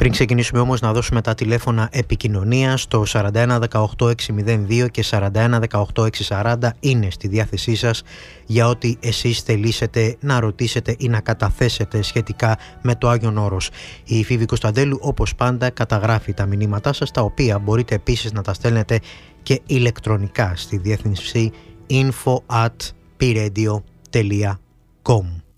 Πριν ξεκινήσουμε όμως να δώσουμε τα τηλέφωνα επικοινωνίας, το 41 18 602 και 41 18 640 είναι στη διάθεσή σας για ό,τι εσείς θελήσετε να ρωτήσετε ή να καταθέσετε σχετικά με το Άγιον Όρος. Η Φίβη Κωνσταντέλου όπως πάντα καταγράφει τα μηνύματά σας, τα οποία μπορείτε επίσης να τα στέλνετε και ηλεκτρονικά στη διεύθυνση info@pradio.com.